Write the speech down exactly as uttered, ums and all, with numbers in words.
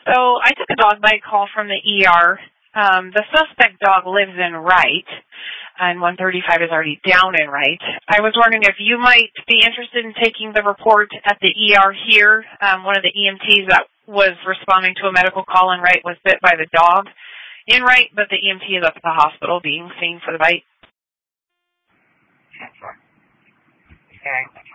So I took a dog bite call from the E R. Um, the suspect dog lives in Wright, and one thirty-five is already down in Wright. I was wondering if you might be interested in taking the report at the E R here. Um, one of the E M Ts that was responding to a medical call in Wright was bit by the dog in Wright, but the E M T is up at the hospital being seen for the bite. Okay.